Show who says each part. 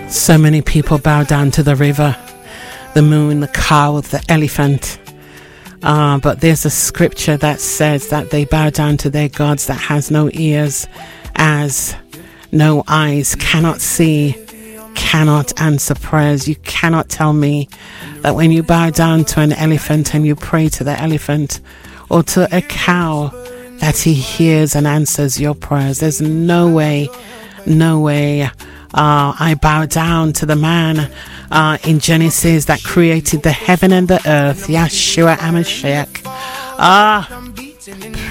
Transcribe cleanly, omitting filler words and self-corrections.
Speaker 1: So many people bow down to the river, the moon, the cow, the elephant. But there's a scripture that says that they bow down to their gods that has no ears, as no eyes, cannot see, cannot answer prayers. You cannot tell me that when you bow down to an elephant and you pray to the elephant or to a cow, that he hears and answers your prayers. There's no way, no way. I bow down to the man in Genesis that created the heaven and the earth, Yeshua HaMashiach.